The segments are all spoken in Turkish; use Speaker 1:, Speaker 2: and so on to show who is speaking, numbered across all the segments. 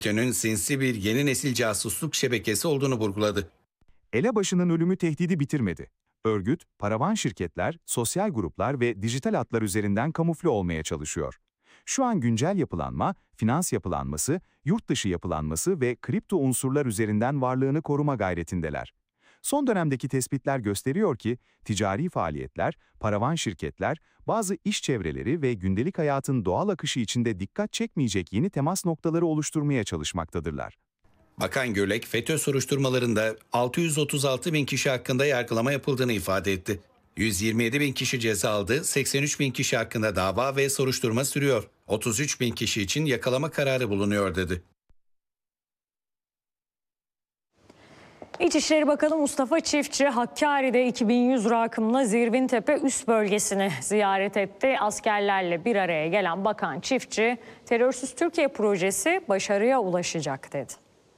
Speaker 1: FETÖ'nün sinsi bir yeni nesil casusluk şebekesi olduğunu vurguladı.
Speaker 2: Elebaşı'nın ölümü tehdidi bitirmedi. Örgüt, paravan şirketler, sosyal gruplar ve dijital hatlar üzerinden kamufle olmaya çalışıyor. Şu an güncel yapılanma, finans yapılanması, yurt dışı yapılanması ve kripto unsurlar üzerinden varlığını koruma gayretindeler. Son dönemdeki tespitler gösteriyor ki, ticari faaliyetler, paravan şirketler, bazı iş çevreleri ve gündelik hayatın doğal akışı içinde dikkat çekmeyecek yeni temas noktaları oluşturmaya çalışmaktadırlar.
Speaker 1: Bakan Gürlek, FETÖ soruşturmalarında 636 bin kişi hakkında yargılama yapıldığını ifade etti. 127 bin kişi ceza aldı, 83 bin kişi hakkında dava ve soruşturma sürüyor. 33 bin kişi için yakalama kararı bulunuyor dedi.
Speaker 3: İçişleri Bakanı Mustafa Çiftçi, Hakkari'de 2100 rakımlı Zirvintepe üst bölgesini ziyaret etti. Askerlerle bir araya gelen Bakan Çiftçi, Terörsüz Türkiye projesi başarıya ulaşacak dedi.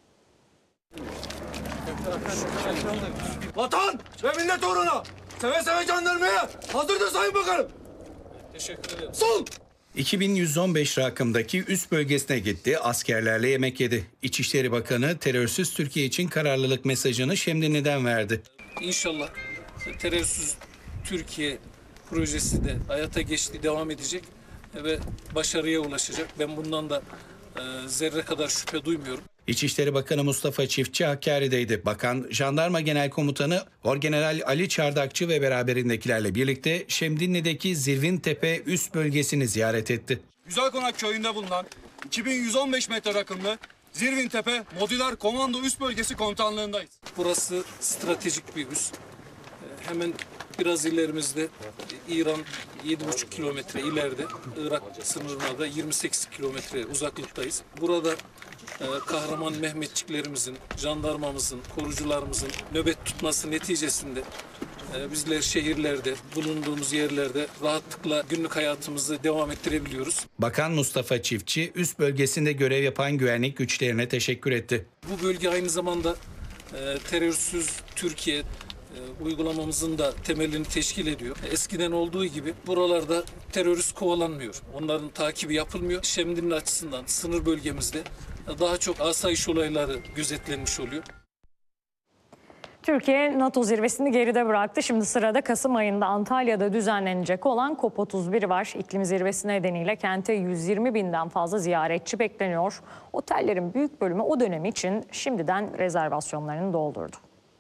Speaker 4: Vatan ve millet uğruna seve seve can vermeye hazırdır Sayın Bakanım.
Speaker 5: Teşekkür ederim.
Speaker 4: Sol!
Speaker 1: 2115 rakımdaki üst bölgesine gitti, askerlerle yemek yedi. İçişleri Bakanı terörsüz Türkiye için kararlılık mesajını Şemdinli'den verdi.
Speaker 5: İnşallah terörsüz Türkiye projesi de hayata geçti, devam edecek ve başarıya ulaşacak. Ben bundan da zerre kadar şüphe duymuyorum.
Speaker 1: İçişleri Bakanı Mustafa Çiftçi Hakkari'deydi. Bakan, Jandarma Genel Komutanı Orgeneral Ali Çardakçı ve beraberindekilerle birlikte Şemdinli'deki Zirvintepe üst bölgesini ziyaret etti.
Speaker 4: Güzelkonak köyünde bulunan 2115 metre rakımlı Zirvintepe Modüler Komando Üst Bölgesi Komutanlığındayız.
Speaker 5: Burası stratejik bir üs. Hemen biraz ilerimizde İran 7,5 kilometre ileride, Irak sınırına da 28 kilometre uzaklıktayız. Burada kahraman Mehmetçiklerimizin, jandarmamızın, korucularımızın nöbet tutması neticesinde bizler şehirlerde, bulunduğumuz yerlerde rahatlıkla günlük hayatımızı devam ettirebiliyoruz.
Speaker 1: Bakan Mustafa Çiftçi, üst bölgesinde görev yapan güvenlik güçlerine teşekkür etti.
Speaker 5: Bu bölge aynı zamanda terörsüz Türkiye uygulamamızın da temelini teşkil ediyor. Eskiden olduğu gibi buralarda terörist kovalanmıyor. Onların takibi yapılmıyor. Şemdinli açısından sınır bölgemizde daha çok asayiş olayları gözetlenmiş oluyor.
Speaker 3: Türkiye NATO zirvesini geride bıraktı. Şimdi sırada Kasım ayında Antalya'da düzenlenecek olan COP31 var. İklim zirvesi nedeniyle kente 120 binden fazla ziyaretçi bekleniyor. Otellerin büyük bölümü o dönem için şimdiden rezervasyonlarını doldurdu.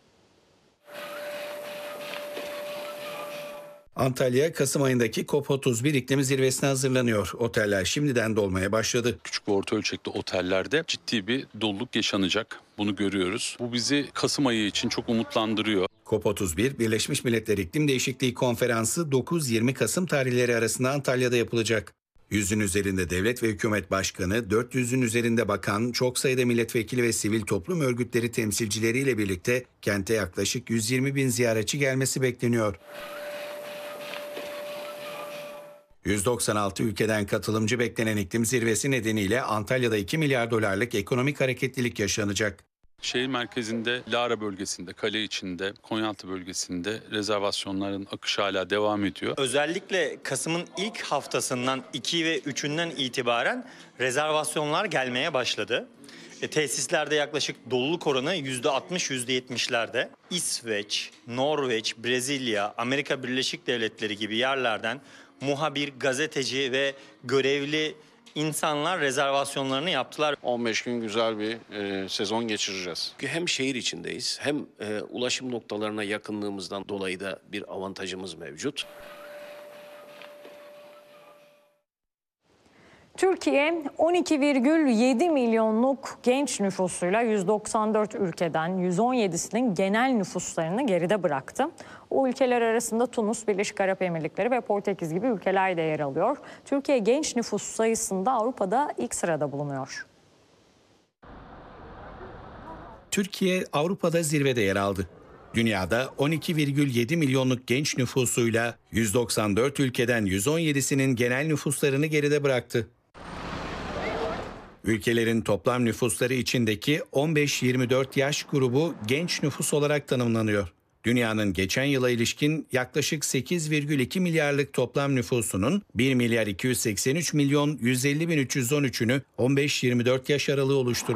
Speaker 1: Antalya, Kasım ayındaki COP31 iklim zirvesine hazırlanıyor. Oteller şimdiden dolmaya başladı.
Speaker 6: Küçük ve orta ölçekli otellerde ciddi bir doluluk yaşanacak. Bunu görüyoruz. Bu bizi Kasım ayı için çok umutlandırıyor.
Speaker 1: COP31, Birleşmiş Milletler İklim Değişikliği Konferansı 9-20 Kasım tarihleri arasında Antalya'da yapılacak. 100'ün üzerinde devlet ve hükümet başkanı, 400'ün üzerinde bakan, çok sayıda milletvekili ve sivil toplum örgütleri temsilcileriyle birlikte kente yaklaşık 120 bin ziyaretçi gelmesi bekleniyor. 196 ülkeden katılımcı beklenen iklim zirvesi nedeniyle Antalya'da 2 milyar dolarlık ekonomik hareketlilik yaşanacak.
Speaker 6: Şehir merkezinde, Lara bölgesinde, kale içinde, Konyaaltı bölgesinde rezervasyonların akışı hala devam ediyor.
Speaker 7: Özellikle Kasım'ın ilk haftasından 2 ve 3'ünden itibaren rezervasyonlar gelmeye başladı. Tesislerde yaklaşık doluluk oranı %60-%70'lerde. İsveç, Norveç, Brezilya, Amerika Birleşik Devletleri gibi yerlerden muhabir, gazeteci ve görevli insanlar rezervasyonlarını yaptılar.
Speaker 8: 15 gün güzel bir sezon geçireceğiz. Hem şehir içindeyiz hem ulaşım noktalarına yakınlığımızdan dolayı da bir avantajımız mevcut.
Speaker 3: Türkiye 12,7 milyonluk genç nüfusuyla 194 ülkeden 117'sinin genel nüfuslarını geride bıraktı. O ülkeler arasında Tunus, Birleşik Arap Emirlikleri ve Portekiz gibi ülkeler de yer alıyor. Türkiye genç nüfus sayısında Avrupa'da ilk sırada bulunuyor.
Speaker 1: Türkiye Avrupa'da zirvede yer aldı. Dünyada 12,7 milyonluk genç nüfusuyla 194 ülkeden 117'sinin genel nüfuslarını geride bıraktı. Ülkelerin toplam nüfusları içindeki 15-24 yaş grubu genç nüfus olarak tanımlanıyor. Dünyanın geçen yıla ilişkin yaklaşık 8,2 milyarlık toplam nüfusunun 1 milyar 283 milyon 150 bin 313'ünü 15-24 yaş aralığı oluşturuyor.